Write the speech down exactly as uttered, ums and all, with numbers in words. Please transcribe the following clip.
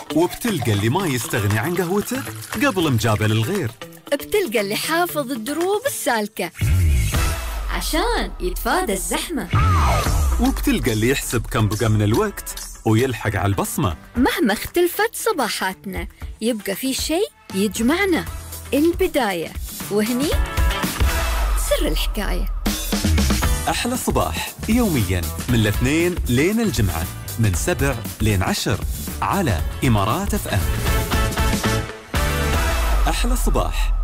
وبتلقى اللي ما يستغني عن قهوته قبل مجابل الغير. بتلقى اللي حافظ الدروب السالكة عشان يتفادى الزحمة. وبتلقى اللي يحسب كم بقى من الوقت ويلحق على البصمة. مهما اختلفت صباحاتنا يبقى في شيء يجمعنا، البداية، وهني سر الحكاية. أحلى صباح يومياً من الاثنين لين الجمعة من سبع لين عشر على إمارات أف أم. أحلى صباح